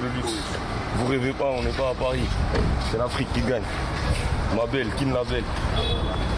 le luxe. Vous rêvez pas, on n'est pas à Paris. C'est l'Afrique qui gagne. Ma belle, Kin la belle.